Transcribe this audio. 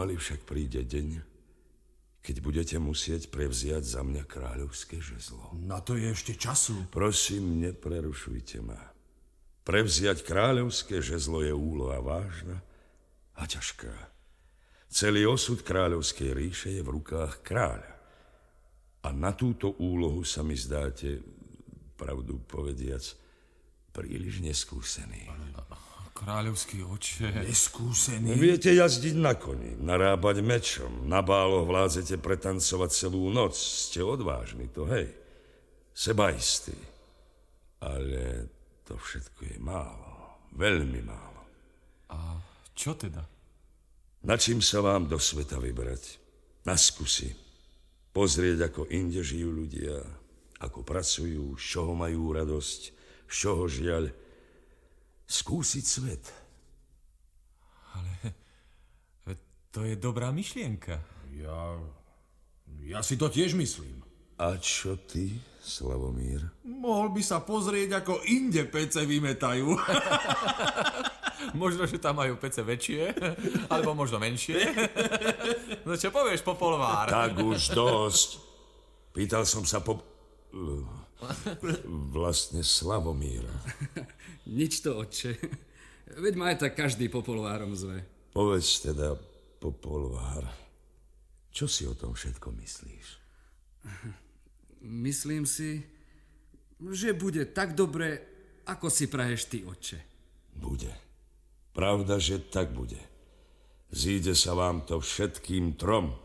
Pomaly však príde deň, keď budete musieť prevziať za mňa kráľovské žezlo. Na to je ešte času. Prosím, neprerušujte ma. Prevziať kráľovské žezlo je úloha vážna a ťažká. Celý osud kráľovskej ríše je v rukách kráľa. A na túto úlohu sa mi zdáte, pravdu povediac, príliš neskúsený. Kráľovský oče. Neskúsený. Viete jazdiť na koni, narábať mečom, na báloch vládzete pretancovať celú noc. Ste odvážni, to hej. Sebaistí. Ale to všetko je málo. Veľmi málo. A čo teda? Na čím sa vám do sveta vybrať? Na skúsi. Pozrieť, ako inde žijú ľudia, ako pracujú, z čoho majú radosť, z čoho žiaľ. Skúsiť svet. Ale to je dobrá myšlienka. Ja si to tiež myslím. A čo ty, Slavomír? Mohol by sa pozrieť, ako inde pece vymetajú. Možno, že tam majú pece väčšie, alebo možno menšie. No čo povieš, Popolvár? Tak už dosť. Pýtal som sa vlastne Slavomíra. Nič to, otče. Veď ma aj tak každý Popolvárom zve. Povedz teda, Popolvár, čo si o tom všetko myslíš? Myslím si, že bude tak dobre, ako si praješ ty, otče. Bude. Pravda, že tak bude. Zíde sa vám to všetkým trom.